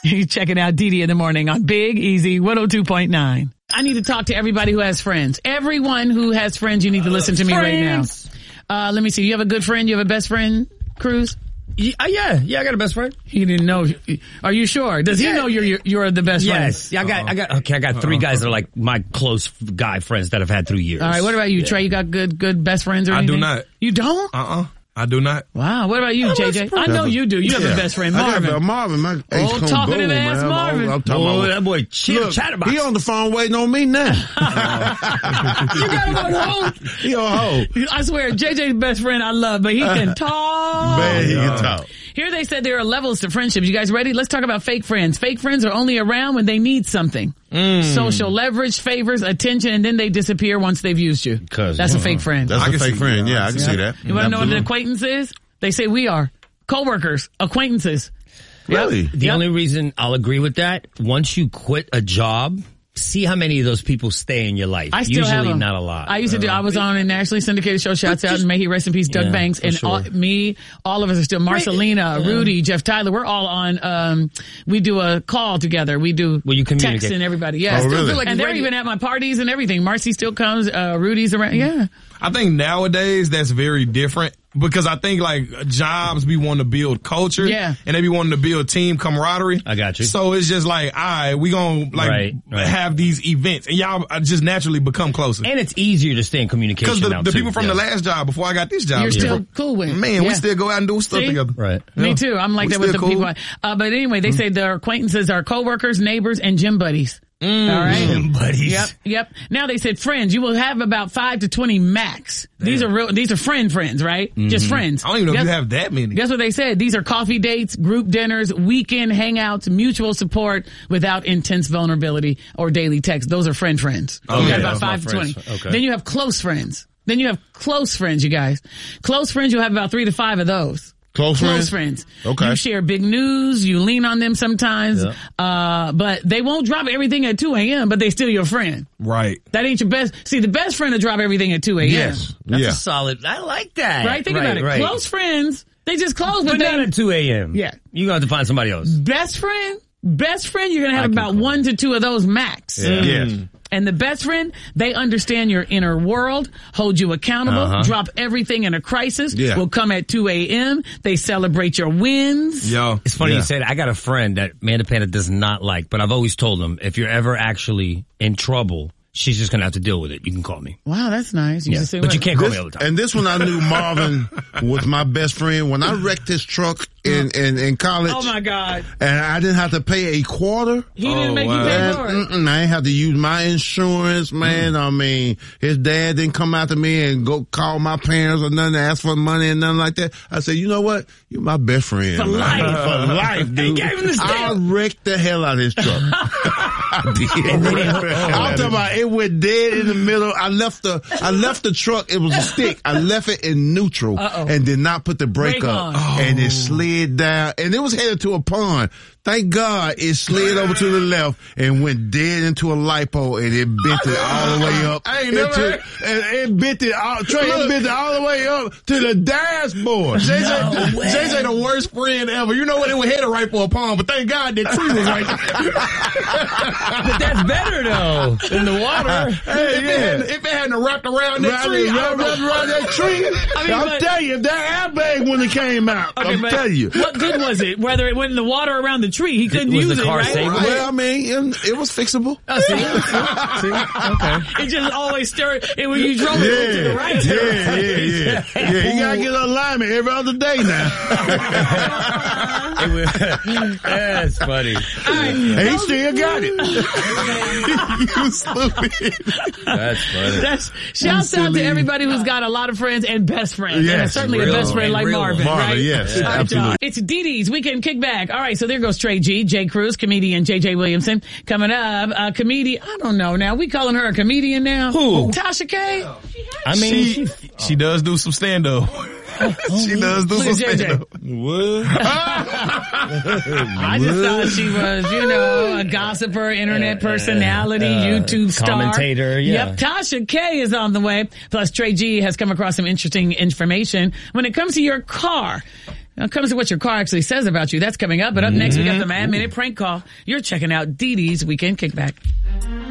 You're checking out Dee Dee in the morning on Big Easy 102.9. I need to talk to everybody who has friends. Everyone who has friends, you need to listen to me right now. Let me see. You have a good friend? You have a best friend, Cruz? Yeah, I got a best friend. He didn't know. Are you sure? Does he know you're the best friend? Yes. Yeah, I got three guys that are like my close guy friends that I've had through years. All right. What about you, Trey? You got good best friends or anything? I do not. You don't? I do not. Wow. What about you, JJ? I know you do. You have a best friend, Marvin. I got Marvin, my old talkative ass Marvin. That boy, chatterbox. He on the phone waiting on me now. You got him on hold. He on hold. I swear, JJ's best friend I love, but he can talk. Man, he can talk. Here they said there are levels to friendships. You guys ready? Let's talk about fake friends. Fake friends are only around when they need something. Social leverage, favors, attention, and then they disappear once they've used you. That's a fake friend. That's a fake friend. Yeah, I can see that. You want to know what an acquaintance is? They say we are. Co-workers, acquaintances. Really? The only reason I'll agree with that, once you quit a job, see how many of those people stay in your life. I still have them. Not a lot. I used to do. I was on a nationally syndicated show. Shouts out and may he rest in peace, Doug Banks, and all of us are still. Marcelina, Rudy, Jeff Tyler. We're all on. We do a call together. We do. Well, you communicate. Text and everybody. Yeah, oh, really? And they're even at my parties and everything. Marcy still comes. Rudy's around. Yeah. I think nowadays that's very different. Because I think like jobs be wanting to build culture, and they be wanting to build team camaraderie. I got you. So it's just like, all right, we gonna like have these events, and y'all just naturally become closer. And it's easier to stay in communication because the people from the last job before I got this job, you're still cool with. Man, we still go out and do stuff together. Right. Me too. I'm like that with the people. But anyway, they say their acquaintances are coworkers, neighbors, and gym buddies. All right. Gym buddies. Yep. Now they said friends. You will have about 5 to 20 max. Damn. These are friends, right? Just friends. I don't even know if you have that many. Guess what they said? These are coffee dates, group dinners, weekend hangouts, mutual support without intense vulnerability or daily text. Those are friends. Okay. You got about 5 to 20. Okay. Then you have close friends. You guys. Close friends, you'll have about 3 to 5 of those. Close friends. Okay. You share big news. You lean on them sometimes. Yeah. But they won't drop everything at 2 a.m., but they still your friend. Right. That ain't your best. See, the best friend will drop everything at 2 a.m. Yes. That's a solid. I like that. Right? Think about it. Right. Close friends, they just close. But not at 2 a.m. Yeah. You're going to have to find somebody else. Best friend, you're going to have about 1 to 2 of those max. Yeah. Yes. And the best friend, they understand your inner world, hold you accountable, drop everything in a crisis, will come at 2 a.m. They celebrate your wins. Yo. It's funny you say that. I got a friend that Amanda Panda does not like, but I've always told him, if you're ever actually in trouble, she's just going to have to deal with it. You can call me. Wow, that's nice. You but you can't call me all the time. And this one I knew Marvin was my best friend. When I wrecked his truck in college. Oh my God. And I didn't have to pay a quarter. He didn't make you pay for it. I didn't have to use my insurance, man. I mean, his dad didn't come out to me and go call my parents or nothing to ask for money and nothing like that. I said, you know what? You're my best friend. For life. For life, dude. He gave him the stamp. I wrecked the hell out of his truck. I did. I'm talking about it went dead in the middle. I left the truck. It was a stick. I left it in neutral and did not put the brake up. And it slid down, and it was headed to a pond. Thank God it slid over to the left and went dead into a lipo, and it bent it all the way up. It bent it all the way up to the dashboard. JJ the worst friend ever. You know what? It was headed right for a pond, but thank God that tree was right there. But that's better though than the water. If it hadn't wrapped around that tree, I'll tell you, that airbag wouldn't have came out. I'll tell you. What good was it? Whether it went in the water around the tree, he couldn't use it, right? Well, I mean, it was fixable. Oh, see? Okay. It just always stirred. When you drove it to the right. Yeah. You gotta get alignment every other day now. That's funny. And he still got it. You stupid. That's funny. Shouts out to everybody who's got a lot of friends and best friends. Yes, and certainly a best friend like Marvin, right? Yes, absolutely. It's Dee Dee's Weekend Kickback. All right, so there goes Trey G, Jay Cruz, comedian JJ Williamson. Coming up, comedian, I don't know now. We calling her a comedian now? Who? Tasha K? I mean, she does do some stand-up. She does do some stand-up. What? I just thought she was, a gossiper, internet personality, YouTube star. Commentator, Yep, Tasha K is on the way. Plus, Trey G has come across some interesting information when it comes to your car. Now, it comes to what your car actually says about you. That's coming up. But up next, we got the Mad Minute prank call. You're checking out Dee Dee's Weekend Kickback.